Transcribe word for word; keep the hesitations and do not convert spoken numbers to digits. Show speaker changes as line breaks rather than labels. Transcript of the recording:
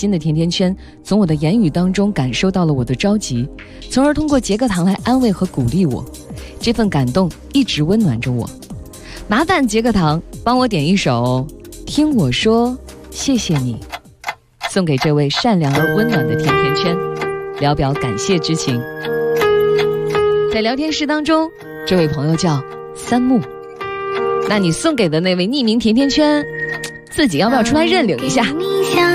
心的甜甜圈，从我的言语当中感受到了我的着急，从而通过杰克糖来安慰和鼓励我。这份感动一直温暖着我。麻烦杰克糖帮我点一首《听我说谢谢你》，送给这位善良而温暖的甜甜圈，聊表感谢之情。在聊天室当中，这位朋友叫三木，那你送给的那位匿名甜甜圈，自己要不要出来认领一下？